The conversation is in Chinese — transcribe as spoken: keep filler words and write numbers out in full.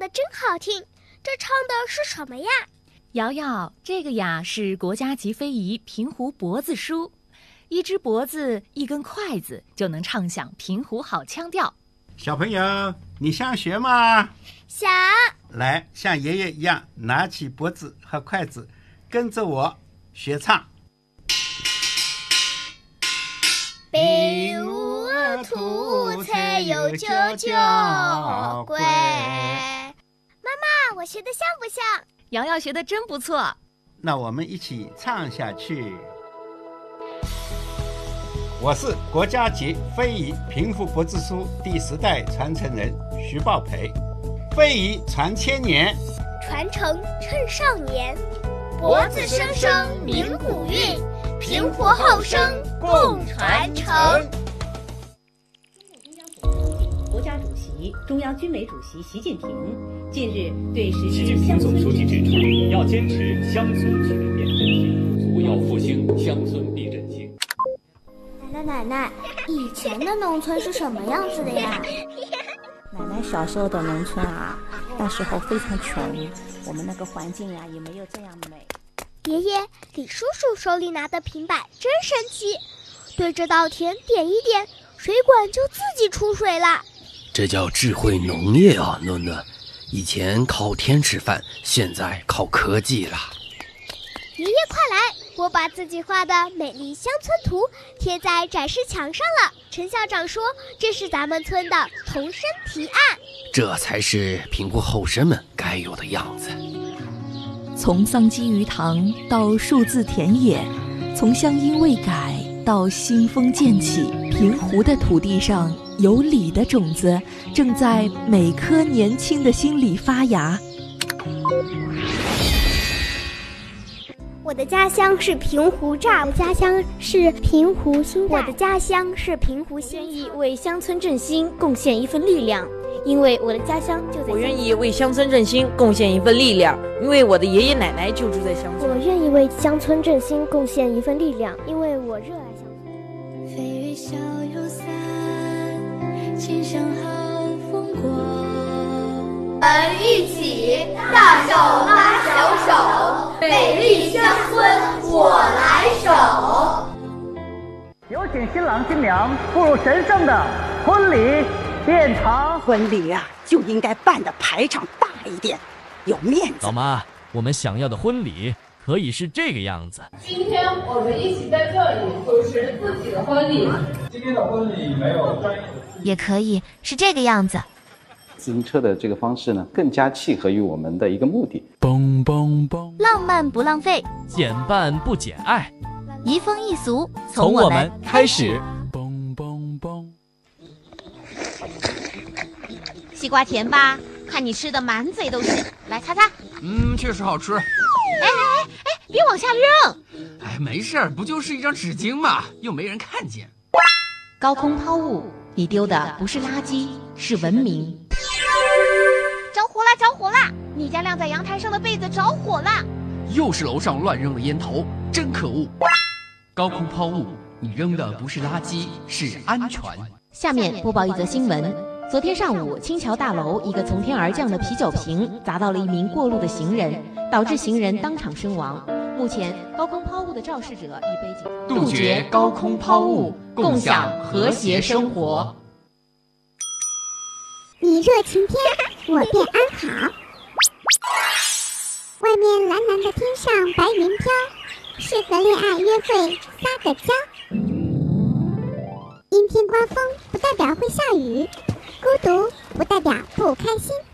得真好听，这唱的是什么呀？ 瑶瑶，这个呀是国家级非遗平湖脖子书，一只脖子一根筷子就能唱响平湖好腔调。 小朋友，你想学吗？ 想。 来，像爷爷一样拿起脖子和筷子，跟着我学唱。 比武图才有九九归。妈妈，我学的像不像？ 瑶瑶学的真不错。 那我们一起唱下去。我是国家级非遗平湖脖子书第十代传承人徐抱培。非遗传千年， 传承趁少年，脖子生生鸣古韵，平湖后生共传承。 国家主席、中央军委主席习近平近日对实习近平总书记指出，要坚持乡村全面振兴，足要复兴乡村必振兴。 奶奶奶奶，以前的农村是什么样子的呀？ 奶奶小时候的农村啊，那时候非常穷，我们那个环境呀、啊、也没有这样美。 爷爷，李叔叔手里拿的平板真神奇，对着稻田点一点，水管就自己出水了。 这叫智慧农业啊，囡囡。以前靠天吃饭，现在靠科技了。 爷爷快来，我把自己画的美丽乡村图贴在展示墙上了。陈校长说，这是咱们村的童声提案。 这才是平湖后生们该有的样子。 从桑基鱼塘到数字田野，从乡音未改到新风渐起，平湖的土地上有礼的种子正在每颗年轻的心里发芽。 我的家乡是平湖栅，我的家乡是平湖新带，我的家乡是平湖新。 愿意为乡村振兴贡献一份力量，因为我的家乡就在。 我愿意为乡村振兴贡献一份力量，因为我的爷爷奶奶就住在乡村。 我愿意为乡村振兴贡献一份力量，因为我热爱乡村。 飞越小油伞，肩上好风光。 我们一起大手拉小手，美丽乡村我来守。 有请新郎新娘步入神圣的婚礼殿堂。 婚礼啊，就应该办的排场大一点，有面子。 老妈，我们想要的婚礼可以是这个样子。 今天我们一起在这里主持自己的婚礼。 今天的婚礼没有专业的， 也可以是这个样子。 自行车的这个方式呢，更加契合于我们的一个目的。 嘣嘣嘣， 浪漫不浪费， 减半不减爱， 移风易俗， 从我们开始。 嘣嘣嘣，西瓜甜吧？看你吃的满嘴都是，来擦擦。 嗯，确实好吃。 哎哎哎哎，别往下扔！ 哎，没事，不就是一张纸巾嘛，又没人看见。 高空抛物，你丢的不是垃圾，是文明。着火啦！着火啦！你家晾在阳台上的被子着火啦！ 又是楼上乱扔的烟头，真可恶！高空抛物，你扔的不是垃圾，是安全。 下面播报一则新闻：昨天上午，青桥大楼一个从天而降的啤酒瓶砸到了一名过路的行人，导致行人当场身亡。目前，高空抛物的肇事者已被警方杜绝高空抛物，共享和谐生活。 你若晴天，我便安好。外面蓝蓝的天上白云飘，适合恋爱约会撒个娇。阴天刮风不代表会下雨，孤独不代表不开心。